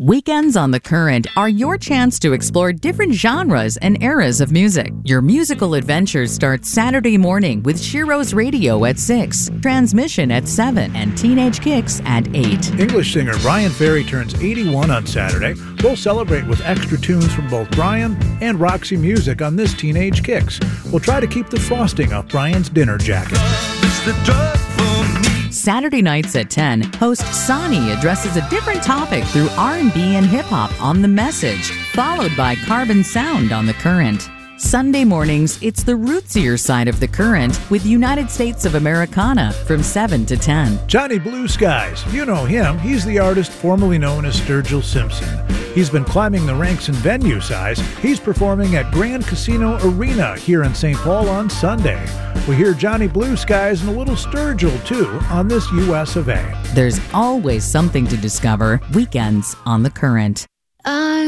Weekends on the Current are your chance to explore different genres and eras of music. Your musical adventures start Saturday morning with Shiro's Radio at 6, Transmission at 7, and Teenage Kicks at 8. English singer Brian Ferry turns 81 on Saturday. We'll celebrate with extra tunes from both Brian and Roxy Music on this Teenage Kicks. We'll try to keep the frosting off Brian's dinner jacket. Saturday nights at 10, host Sonny addresses a different topic through R&B and hip-hop on The Message, followed by Carbon Sound on The Current. Sunday mornings, it's the rootsier side of The Current with United States of Americana from 7 to 10. Johnny Blue Skies. You know him. He's the artist formerly known as Sturgill Simpson. He's been climbing the ranks in venue size. He's performing at Grand Casino Arena here in St. Paul on Sunday. We hear Johnny Blue Skies and a little Sturgill, too, on this US of A. There's always something to discover. Weekends on The Current.